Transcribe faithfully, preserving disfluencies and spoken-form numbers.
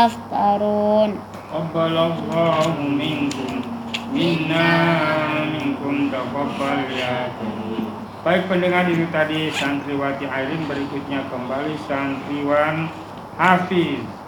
Aftarun. Qabbalallahu minkum minna minkum taqabbal ya karim. Baik pendengar, itu tadi santriwati Airin, berikutnya kembali santriwan Hafiz.